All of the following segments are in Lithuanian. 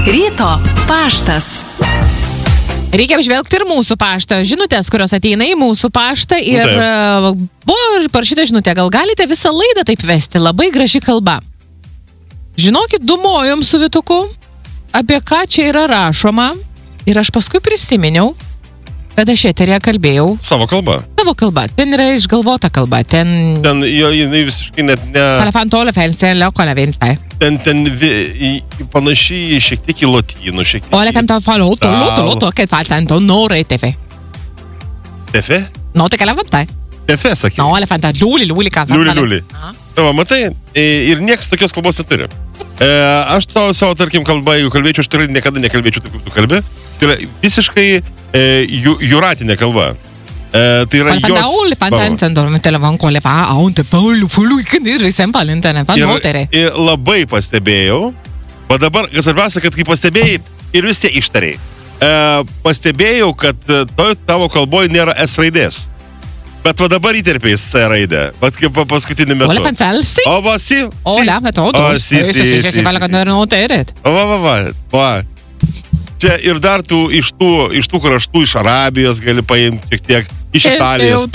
Ryto paštas. Reikia apžvelgti ir mūsų paštą. Žinutės, kurios ateina į mūsų paštą ir buvo parašyta žinutė, gal galite visą laidą taip vesti, labai graži kalba. Žinokit, dumojom su Vituku, apie ką čia yra rašoma ir aš paskui prisiminiau, kad aš eterėje kalbėjau. Savo kalba. Savo kalba. Ten yra išgalvota kalba. Ten jinai visiškai net ne... Ten panašiai šiek tiek į lotynų, šiek tiek... Ole cantafaloto, che fa tanto nore tefe. Tefe? No, te calavantai. Tefe, sakai. No, elefanta, liuli, Liuli. Va, matai, ir nieks tokios kalbos neturi. Aš savo, tarkim, kalbą, jeigu kalbėčiau, aš tikrai niekada nekalbėčiau taip, kaip tu kalbi. Tai yra visiškai juratinė kalba. Tai yra ir labai pastebėjau, o dabar, svarbiausia, kad kai pastebėjai ir vis tiek ištarėjai, pastebėjau, kad tavo kalboje nėra S raidės. Bet va dabar įterpėjai C raidę, bet kaip paskutinį metu. O va, si. Va. Čia ir dar tu iš tų kraštų, iš Arabijos gali paimti šiek tiek, iš Italijos.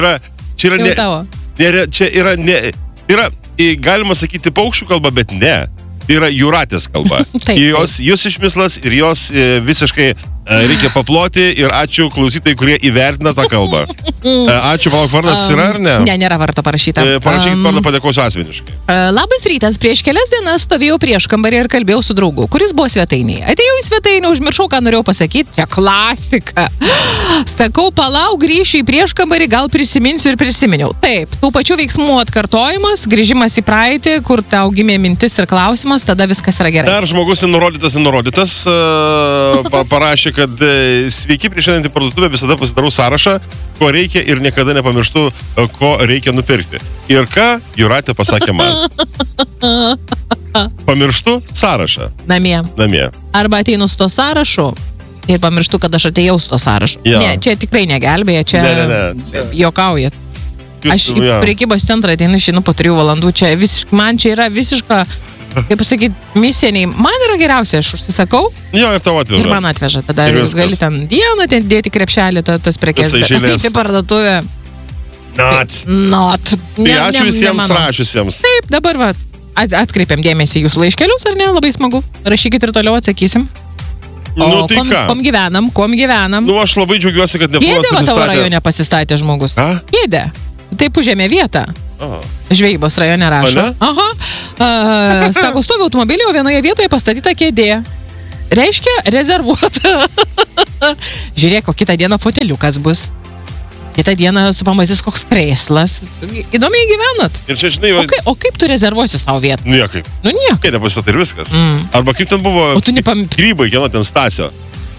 Čia yra, galima sakyti, paukščių kalba, bet ne. Tai yra juratės kalba. Jos išmislas ir jos visiškai reikia paploti ir ačiū klausytojai, kurie įvertina tą kalbą. Ačiū, palauk, vardas yra ar ne? Ne, nėra vardo parašyta. Parašykit vardą, padėkosiu asmeniškai. Labas rytas, prieš kelias dienas stovėjau prieškambarį ir kalbėjau su draugu, kuris buvo svetainėje. Atėjau į svetainę, užmiršau, ką norėjau pasakyti. Čia klasika. Sakau, palauk, grįšiu į prieškambarį, gal prisiminsiu ir prisiminiau. Taip, tų pačių veiksmų atkartojimas, grįžimas į praeitį, kur tau gimė mintis ir klausimas, tada viskas yra gerai. Dar žmogus nenurodytas parašė, kad sveiki, prieš einant į parduotuvę visada pasidarau sąrašą, ko reikia ir niekada nepamirštu, ko reikia nupirkti. Ir ką Jūratė pasakė man? Pamirštu sąrašą. Namie. Arba ateinu su to sąrašu ir pamirštu, kad aš atėjau su to sąrašu. Ja. Ne, čia tikrai negelbėja, čia juokaujat. Aš į prekybos centrą ateinu šiandien po 3 valandų, man čia yra visiška, kaip pasakyti, misija, man yra geriausia, aš užsisakau. Jo, ir tau atveža. Ir man atveža. Tada jūs gali ten dieną dėti krepšelį tas prekes, bet ateiti parduotuvę. Not. Tai ačiū visiems rašysiems. Taip, dabar va, atkreipiam dėmesį jūsų laiškelius, ar ne? Labai smagu. Rašykit ir toliau atsakysim. Tai ką? Kuom gyvenam? Aš labai džiaugiuosi, kad nebuvo pasistatė. Kėdė tavo rajone pasistatė žmogus. Kėdė. Taip užėmė vietą. Žvejybos rajone rašo. Sako, stovi automobilį, o vienoje vietoje pastatyta kėdė. Reiškia, rezervuota. Žiūrėk, o kitą dieną foteliukas bus. Kitą dieną supamasis koks krėslas. Įdomiai gyvenat. Ir čia, žinai, o kaip tu rezervuosi savo vietą? Niekaip. Niekaip. Kėdė pasistatė ir viskas. Arba kaip ten buvo Grybai, kieno ten Stasio.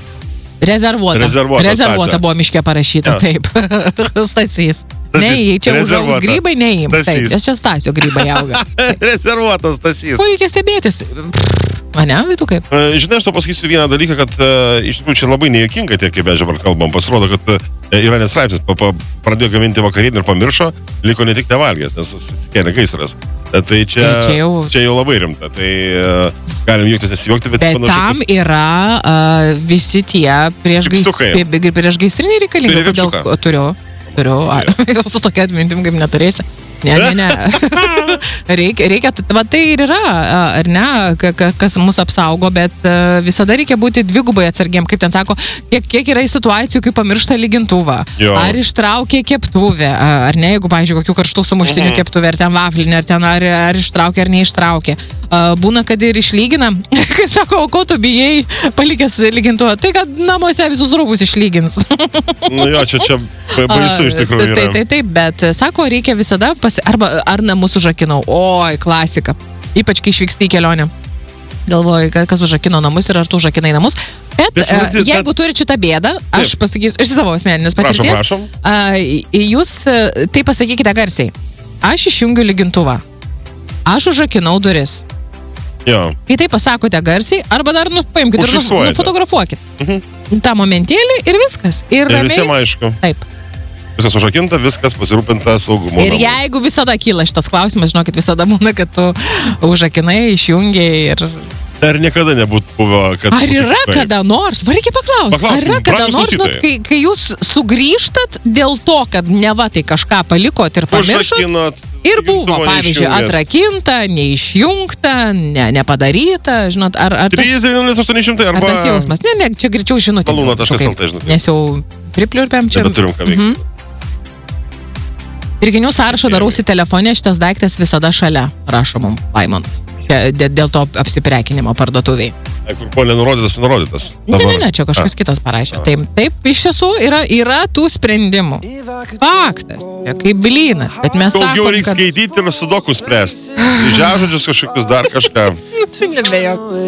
Rezervuota buvo miške parašyta, taip. Stasys. Neįjai, čia užaugs grybai, neįjim. Taip, čia Stasio grybai auga. Rezervuotas Stasys. Ko reikia stebėtis? Mane, tu kaip? Žinai, aš to pasakysiu vieną dalyką, kad iš tikrųjų čia labai nejuokinga tiek, kaip mes dabar kalbam. Pasirodo, kad yra nestraipsnis, pradėjo gaminti vakarienį ir pamiršo, liko ne tik nevalgęs, nes susikėlė gaisras. Tai čia jau labai rimta. Tai galim juoktis, nesijuokti, bet tam yra visi tie priešgaisriniai reikalingi. Turiu. Su tokia atmintim, kaip neturėsi. Ne. Reikia, va tai ir yra, ar ne, kas mūsų apsaugo, bet visada reikia būti dvigubai atsargiem, kaip ten sako, kiek yra situacijų, kai pamiršta lygintuvą, ar ištraukė keptuvę, ar ne, jeigu, pavyzdžiui, kokių karštų sumuštinių keptuvę, ar ten vaflinį, ar ten ar ištraukė, ar neištraukė. Būna, kad ir išlygina, kai sako, o ko tu bijai palikęs lygintuvą, tai kad namuose visus rūbus išlygins. Jo, čia baisu iš tikrųjų yra. Taip, bet sako, reikia visada ar namus užrakinau. Oi, klasika. Ypač, kai išvyksti į kelionę. Galvoju, kas užrakino namus ir ar tu užrakinai namus. Bet jeigu turi šitą bėdą, aš pasakysiu, iš savo asmeninės patirties, prašom. Jūs tai pasakykite garsiai. Aš išjungiu lygintuvą. Aš užrakinau duris. Jo. Kai tai pasakote garsiai, arba dar paimkite ir nufotografuokit. tą momentėlį ir viskas. Ir ramiai. Visiems aišku. Taip. Viskas užrakinta, viskas pasirūpinta saugumu. Ir jeigu visada kyla šitas klausimas, žinokit, visada būna, kad tu užrakinai, išjungiai ir Dar niekada nebūtų buvo, kad... Ar yra kada nors, reikia paklausti, ar yra kada nors, kai jūs sugrįžtat dėl to, kad neva tai kažką palikot ir pamiršot, ir buvo, pavyzdžiui, atrakinta, neišjungta, nepadaryta, žinot, ar 3,800 arba... Ar tas jausmas? Ne, čia greičiau žinutė. Palūna.lt, žinutė. Nes jau pripliurpiam čia. Nebeturim ką veikti. Pirkinių sąrašą darausi telefone, šitas daiktas visada šalia, rašo mum Laimontas. Dėl to apsiprekinimo parduotuviai. Kur buvo nurodytas. Ne, čia kažkas kitas parašė. Taip, iš tiesų yra tų sprendimų. Faktas, kaip blynas, bet mes sakom, daugiau reikia skaityti ir sudokus spręsti. Žodžius kažkokius dar kažką. Nebejok.